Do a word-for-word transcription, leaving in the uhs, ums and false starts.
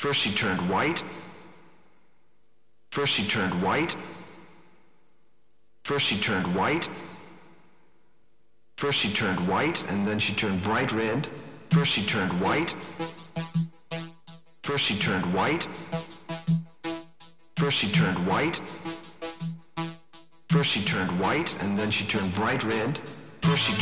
First she turned white. First she turned white. First she turned white. First she turned white, and then she turned bright red. First she turned white. First she turned white. First she turned white. First she turned white, and then she turned bright red. First she